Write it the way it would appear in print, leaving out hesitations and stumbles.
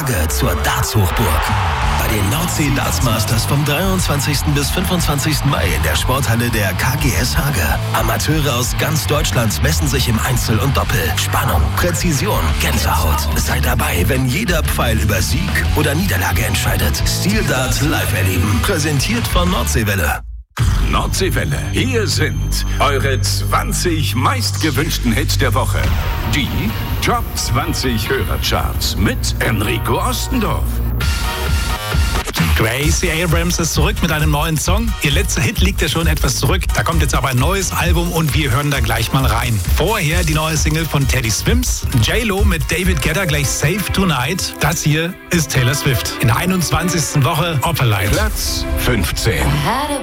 Hage zur Darts-Hochburg. Bei den Nordsee Darts Masters vom 23. bis 25. Mai in der Sporthalle der KGS Hage. Amateure aus ganz Deutschland messen sich im Einzel und Doppel. Spannung, Präzision, Gänsehaut. Sei dabei, wenn jeder Pfeil über Sieg oder Niederlage entscheidet. Steel Dart live erleben. Präsentiert von Nordseewelle. Nordseewelle. Hier sind eure 20 meistgewünschten Hits der Woche. Die Top 20 Hörercharts mit Enrico Ostendorf. Gracie Abrams ist zurück mit einem neuen Song. Ihr letzter Hit liegt ja schon etwas zurück. Da kommt jetzt aber ein neues Album und wir hören da gleich mal rein. Vorher die neue Single von Teddy Swims. J-Lo mit David Guetta gleich Save Tonight. Das hier ist Taylor Swift. In der 21. Woche Opalite. Platz 15.